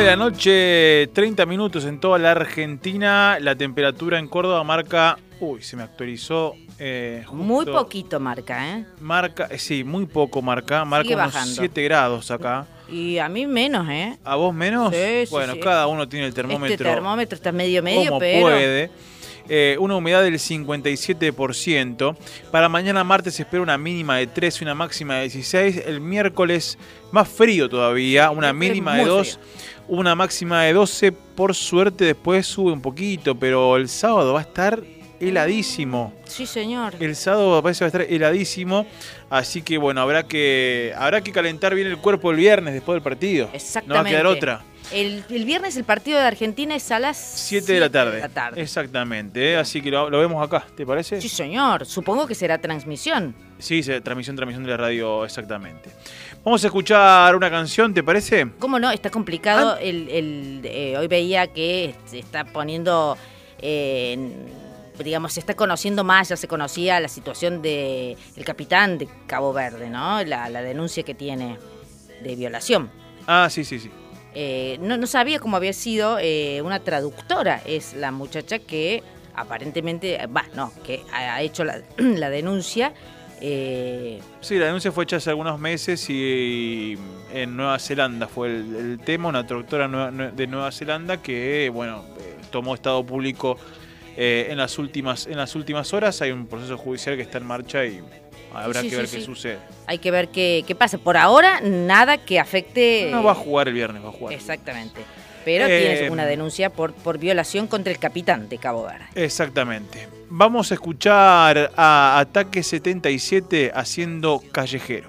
de la noche, 30 minutos en toda la Argentina. La temperatura en Córdoba marca... Uy, se me actualizó. Muy poquito marca, ¿eh? Marca, sí, muy poco marca. Marca Sigue unos bajando. 7 grados acá. Y a mí menos, ¿eh? ¿A vos menos? Sí, bueno, sí. cada uno tiene el termómetro. Este termómetro está medio, como pero... puede. Una humedad del 57%. Para mañana martes se espera una mínima de 13 y una máxima de 16. El miércoles más frío todavía, una mínima de 2, una máxima de 12. Por suerte después sube un poquito, pero el sábado va a estar heladísimo. Sí, señor. El sábado parece va a estar heladísimo, así que bueno, habrá que calentar bien el cuerpo el viernes después del partido. Exactamente. No va a quedar otra. El viernes el partido de Argentina es a las 7 de la tarde. Exactamente, ¿eh? Así que lo vemos acá, ¿te parece? Sí, señor. Supongo que será transmisión. Sí, transmisión de la radio, exactamente. Vamos a escuchar una canción, ¿te parece? ¿Cómo no? Está complicado. Hoy veía que se está poniendo... digamos, se está conociendo más, ya se conocía la situación del capitán de Cabo Verde, ¿no? La denuncia que tiene de violación. Ah, sí. No sabía cómo había sido una traductora, es la muchacha que aparentemente, que ha hecho la denuncia. Sí, la denuncia fue hecha hace algunos meses y en Nueva Zelanda fue el tema, una traductora de Nueva Zelanda que, bueno, tomó estado público en las últimas horas. Hay un proceso judicial que está en marcha y habrá que ver qué sucede. Hay que ver qué pasa. Por ahora, nada que afecte... No va a jugar el viernes, va a jugar. Exactamente. Pero tiene una denuncia por violación contra el capitán de Cabo Verde. Exactamente. Vamos a escuchar a Ataque 77 haciendo Callejero.